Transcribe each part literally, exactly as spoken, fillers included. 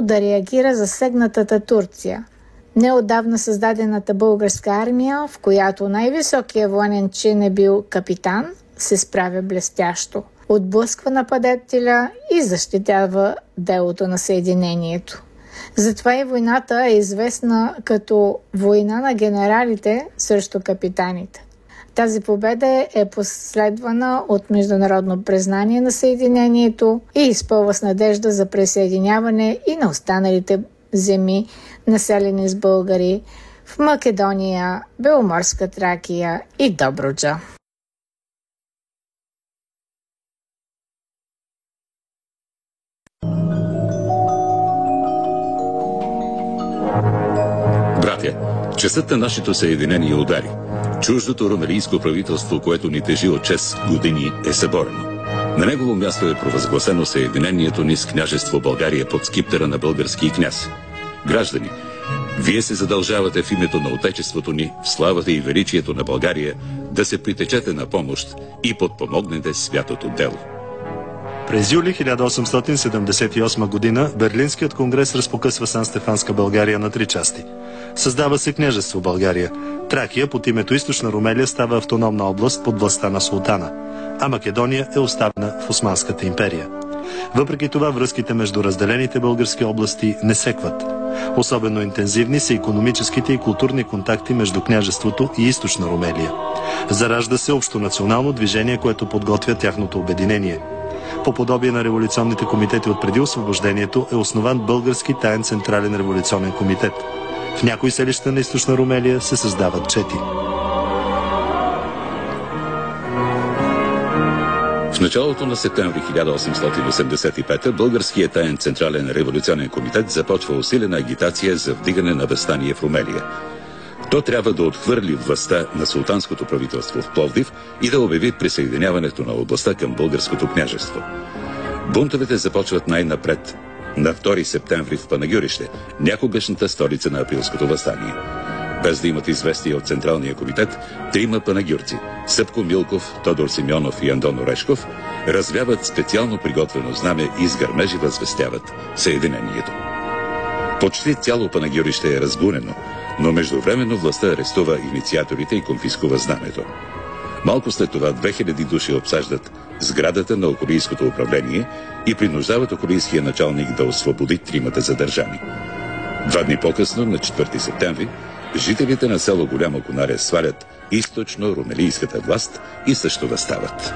да реагира засегнатата Турция. Неотдавна създадената българска армия, в която най-високият военен чин е бил капитан, се справя блестящо. Отблъсква нападателя и защитава делото на съединението. Затова и войната е известна като война на генералите срещу капитаните. Тази победа е последвана от международно признание на съединението и изпълва с надежда за присъединяване и на останалите земи, населени с българи в Македония, Беломорска Тракия и Добруджа. Братя, часът на нашето съединение удари. Чуждото румелийско правителство, което ни тежи от шест години, е съборено. На негово място е провъзгласено съединението ни с княжество България под скиптера на български княз. Граждани, вие се задължавате в името на Отечеството ни, в славата и величието на България, да се притечете на помощ и подпомогнете святото дело. През юли хиляда осемстотин седемдесет и осма година Берлинският конгрес разпокъсва Сан-Стефанска България на три части. Създава се княжество България. Тракия под името Източна Румелия става автономна област под властта на султана, а Македония е оставена в Османската империя. Въпреки това връзките между разделените български области не секват. Особено интензивни са икономическите и културни контакти между княжеството и Източна Румелия. Заражда се общонационално движение, което подготвя тяхното обединение. По подобие на революционните комитети от преди освобождението е основан Български таен централен революционен комитет. В някои селища на Източна Румелия се създават чети. В началото на септември хиляда осемстотин осемдесет и пета Българският таен централен революционен комитет започва усилена агитация за вдигане на въстание в Румелия. То трябва да отхвърли властта на султанското правителство в Пловдив и да обяви присъединяването на областта към българското княжество. Бунтовете започват най-напред на втори септември в Панагюрище, някогашната столица на априлското въстание. Без да имат известие от Централния комитет, трима панагюрци – Събко Милков, Тодор Симеонов и Андон Орешков – развяват специално приготвено знаме и с гърмежи възвестяват съединението. Почти цяло Панагюрище е разбунено, но междувременно властта арестува инициаторите и конфискува знамето. Малко след това две хиляди души обсаждат сградата на околийското управление и принуждават околийския началник да освободи тримата задържани. Два дни по-късно, на четвърти септември, жителите на село Голямо Конаре свалят източно-румелийската власт и също въстават.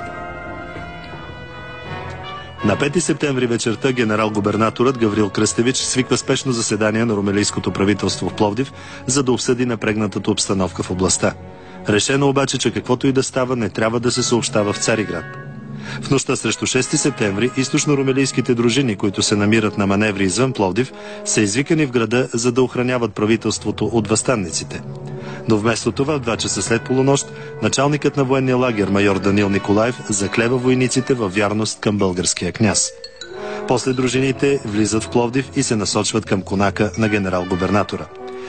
На пети септември вечерта генерал-губернаторът Гаврил Кръстевич свиква спешно заседание на румелийското правителство в Пловдив, за да обсъди напрегнатата обстановка в областта. Решено обаче, че каквото и да става, не трябва да се съобщава в Цариград. В нощта срещу шести септември източно-румелийските дружини, които се намират на маневри извън Пловдив, са извикани в града, за да охраняват правителството от въстанниците. Но вместо това, в два часа след полунощ, началникът на военния лагер майор Данил Николаев заклева войниците във вярност към българския княз. После дружините влизат в Пловдив и се насочват към конака на генерал-губернатора.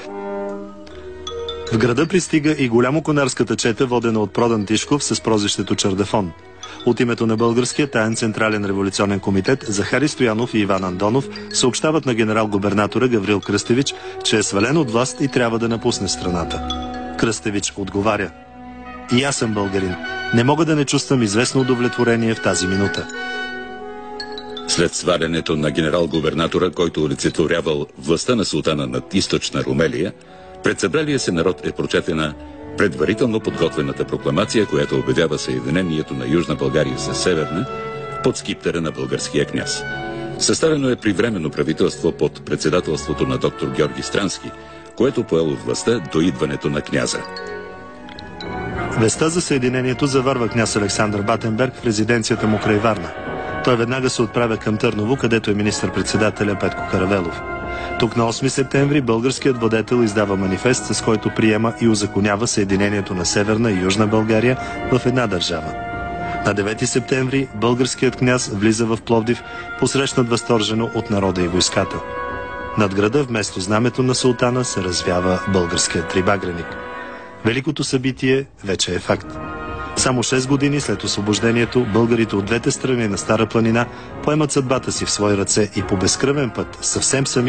В града пристига и голямоконарската чета, водена от Продан Тишков с прозвището Чардафон. От името на Българския таен централен революционен комитет Захари Стоянов и Иван Андонов съобщават на генерал-губернатора Гаврил Кръстевич, че е свален от власт и трябва да напусне страната. Кръстевич отговаря: „И аз съм българин. Не мога да не чувствам известно удовлетворение в тази минута“. След свалянето на генерал-губернатора, който олицетворявал властта на султана над източна Румелия, пред събралия се народ е прочетена предварително подготвената прокламация, която обявява съединението на Южна България с Северна под скиптера на българския княз. Съставено е привременно правителство под председателството на доктор Георги Странски, което поело властта до идването на княза. Вестта за съединението заварва княз Александър Батенберг в резиденцията му край Варна. Той веднага се отправя към Търново, където е министър-председателя Петко Каравелов. Тук на осми септември българският владетел издава манифест, с който приема и узаконява съединението на Северна и Южна България в една държава. На девети септември българският княз влиза в Пловдив, посрещнат възторжено от народа и войската. Над града вместо знамето на султана се развява българският трибагреник. Великото събитие вече е факт. Само шест години след освобождението, българите от двете страни на Стара планина поемат съдбата си в свои ръце и по безкръвен път, съвсем сами,